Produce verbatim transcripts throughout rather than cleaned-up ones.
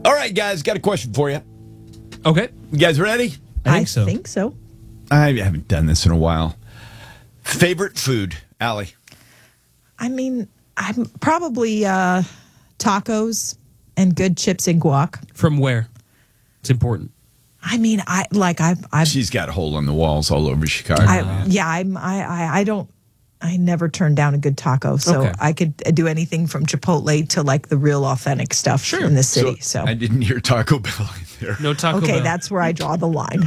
All right, guys, got a question for you. Okay. You guys ready? I think so. I think so. I haven't done this in a while. Favorite food, Allie? I mean, I'm probably uh, tacos and good chips and guac. From where? It's important. I mean, I like I've I've She's got a hole in the walls all over Chicago. I, yeah, I'm I, I I don't I never turn down a good taco. So Okay. I could do anything from Chipotle to like the real authentic stuff Sure. in the city. So, I didn't hear Taco Bell in there. No Taco okay, Bell. that's where I draw the line.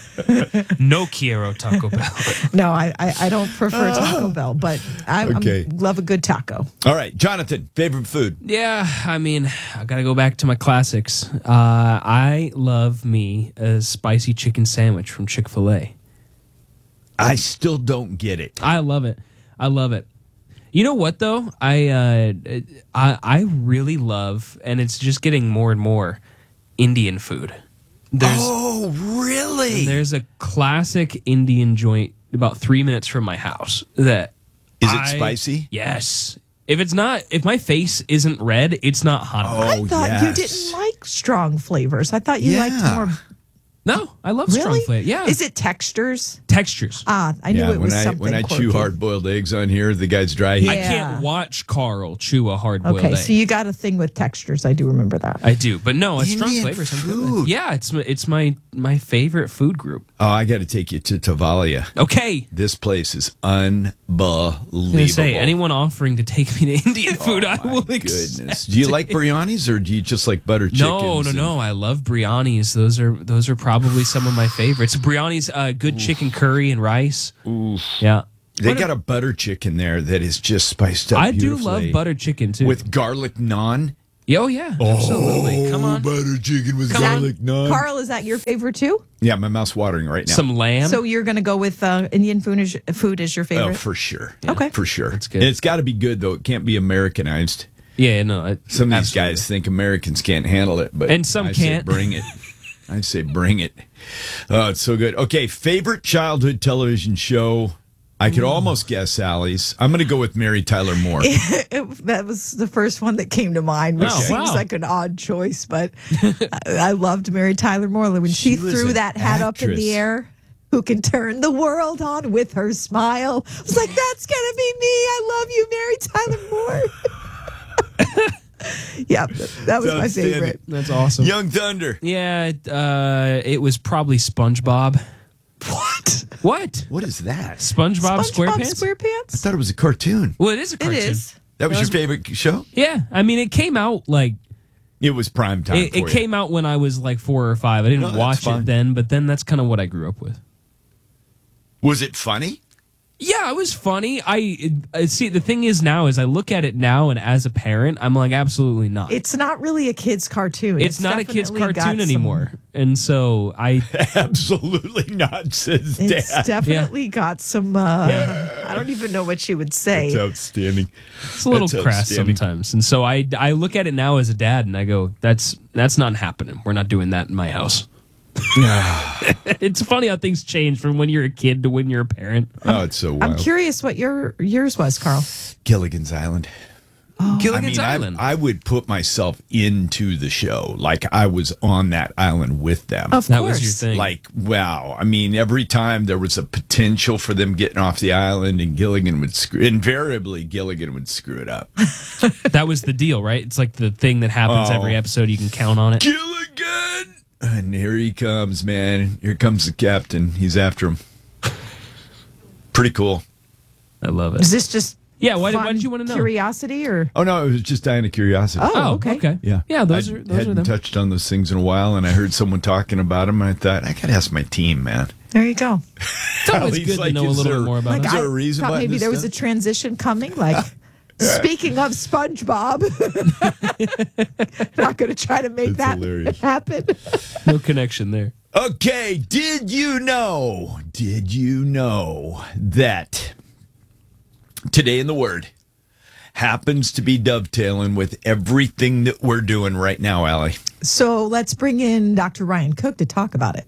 No quiero Taco Bell. No, I, I, I don't prefer Taco Bell, but I Okay. I'm, love a good taco. All right, Jonathan, favorite food? Yeah, I mean, I gotta go back to my classics. Uh, I love me a spicy chicken sandwich from Chick-fil-A. I still don't get it. I love it. I love it. You know what though? I uh, I I really love, and it's just getting more and more Indian food. There's Oh, really? there's a classic Indian joint about three minutes from my house that Is it I- spicy? Yes. If it's not, if my face isn't red, it's not hot enough. Oh, I thought yes. you didn't like strong flavors. I thought you liked Yeah. more. No, I love strong Really? flavor. Yeah, Is it textures? textures. Ah, I knew Yeah, it was when I something. when I chew quirky. hard-boiled eggs on here, the guy's dry. Yeah. I can't watch Carl chew a hard boiled Okay, egg. so you got a thing with textures. I do remember that. I do, but no, it's strong Indian flavors. I'm good with. food. Yeah, it's my- it's my my favorite food group. Oh, I got to take you to Tavalia. Okay, This place is I'm unbelievable. gonna say anyone offering to take me to Indian food, I will Goodness. accept. Do you like biryanis or do you just like butter chickens? No, no, and- no. I love biryanis. Those are those are probably some of my favorites. Biryanis, uh, good chicken curry and rice. Yeah, They got a butter chicken there that is just spiced up I do beautifully love butter chicken too. with garlic naan. oh yeah, absolutely. Come on, butter chicken with Is that- garlic naan. Carl, is that your favorite too? Yeah, my mouth's watering right now. some lamb. So you're going to go with uh, Indian food as, food as your Oh, favorite? for sure. Okay. For sure. That's good. And it's got to be good, though. It can't be Americanized. yeah, no. I, Some of these absolutely. guys think Americans can't handle it, but And some I say can't. bring it. I say bring it. Oh, it's so good. Okay, favorite childhood television show. I could almost guess Sally's. I'm going to go with Mary Tyler Moore. It- that was the first one that came to mind, which Oh, seems wow. like an odd choice, but I, I loved Mary Tyler Moore when she, She was threw an that hat up in actress. the air. Who can turn the world on with her smile? I was like, that's gonna be me. I love you, Mary Tyler Moore. Yeah, that was my Outstanding. favorite. That's awesome. Young Thunder. Yeah, it, uh, it was probably SpongeBob. What? What? What is that? SpongeBob, SpongeBob SquarePants? I SquarePants? thought it was a cartoon. Well, it is a It cartoon. is. That was That your was- favorite show? Yeah, I mean, it came out like It was prime time it, for it you. came out when I was like four or five. I didn't No, that's watch fine. it then, but then that's kind of what I grew up with. Was it funny? Yeah, it was funny. I, I see. The thing is now is I look at it now, and as a parent, I'm like, absolutely not. It's not really a kid's cartoon. It's not a kid's definitely got cartoon some- anymore, and so I. Absolutely not, says It's Dad. definitely got some. Uh, I don't even know what she would say. It's outstanding. It's a little That's crass outstanding. sometimes, and so I I look at it now as a dad, and I go, that's that's not happening. We're not doing that in my house. It's funny how things change from when you're a kid to when you're a parent. Oh, it's so wild. I'm curious what your yours was, Carl. Gilligan's Island. Gilligan's I mean, Island. I, I would put myself into the show like I was on that island with them. Of that course. was your thing. Like, wow. I mean, every time there was a potential for them getting off the island and Gilligan would screw, invariably Gilligan would screw it up. That was the deal, right? It's like the thing that happens Oh. every episode. You can count on it. Gilligan! And here he comes, man. Here comes the captain. He's after him. Pretty cool. I love it. Is this just Yeah, why, fun why did you want to know? curiosity or? Oh, no, it was just dying of curiosity. Oh, Oh, okay. okay. Yeah. Yeah, those I are those hadn't are them. touched on those things in a while, and I heard someone talking about them, and I thought, I got to ask my team, man. There you go. It's always He's good like, to know a is little there- bit more about Like it. Is I there a reason thought behind maybe this there was stuff? a transition coming. Like speaking of SpongeBob, not going to try to make That's that hilarious. happen. No connection there. Okay, did you know, did you know that Today in the Word happens to be dovetailing with everything that we're doing right now, Allie? So let's bring in Doctor Ryan Cook to talk about it.